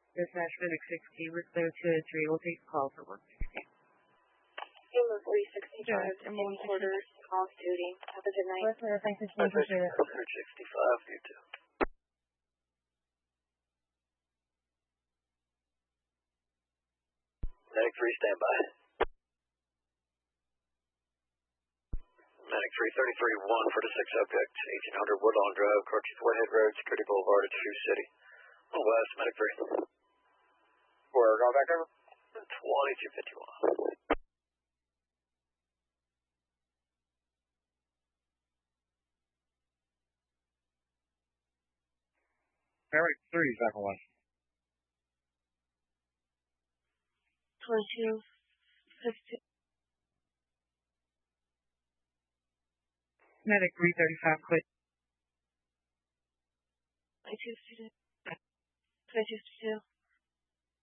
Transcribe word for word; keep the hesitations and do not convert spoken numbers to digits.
Dispatch Medic sixty with clear two oh three. We'll take a call for work. Ambulance three sixty-five, in quarters, off duty. Have a good night. Listen, thanks for appreciate it. three sixty-five, you too. Medic three, standby. Medic three thirty-three, one for the six subject, eighteen hundred Woodlawn Drive, Corky Warhead Road, Security Boulevard at Sioux City. Oh, west, Medic three. We're going back over? twenty-two fifty-one. Eric three, second one. twenty-two fifty. Medic three thirty-five, quit. twenty-two fifty-two. twenty-two fifty-two.